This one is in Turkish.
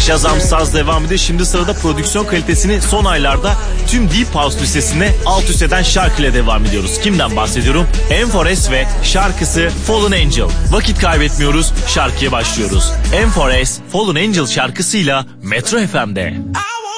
Shazam Saz devam ediyor. Şimdi sırada prodüksiyon kalitesini son aylarda tüm Deep House listesine alt üst eden şarkıyla devam ediyoruz. Kimden bahsediyorum? M4S ve şarkısı Fallen Angel. Vakit kaybetmiyoruz, şarkıya başlıyoruz. M4S Fallen Angel şarkısıyla Metro FM'de.